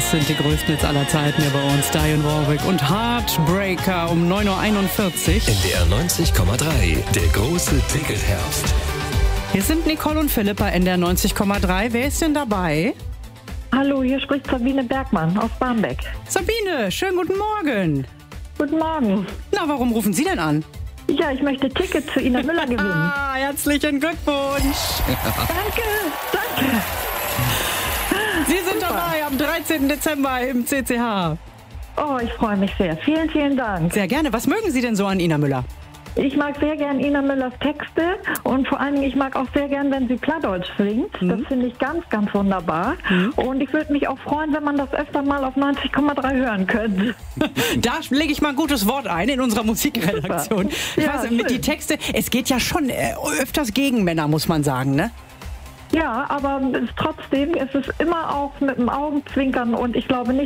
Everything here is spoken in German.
Das sind die größten Hits aller Zeiten hier bei uns. Dionne Warwick und Heartbreaker um 9.41 Uhr. In der 90,3, der große Tickethirst. Hier sind Nicole und Philippa in der 90,3. Wer ist denn dabei? Hallo, hier spricht Sabine Bergmann aus Barmbek. Sabine, schönen guten Morgen. Guten Morgen. Na, warum rufen Sie denn an? Ja, ich möchte Tickets für Ina Müller gewinnen. Ah, herzlichen Glückwunsch. Danke. Sie sind dabei am 13. Dezember im CCH. Oh, ich freue mich sehr. Vielen, vielen Dank. Sehr gerne. Was mögen Sie denn so an Ina Müller? Ich mag sehr gern Ina Müllers Texte und vor allen Dingen, ich mag auch sehr gern, wenn sie Plattdeutsch singt. Das finde ich ganz, ganz wunderbar. Und ich würde mich auch freuen, wenn man das öfter mal auf 90,3 hören könnte. Da lege ich mal ein gutes Wort ein in unserer Musikredaktion. Ich Ja, weiß, mit die Texte, es geht ja schon öfters gegen Männer, muss man sagen, ne? Ja, aber trotzdem ist es immer auch mit dem Augenzwinkern und ich glaube nicht,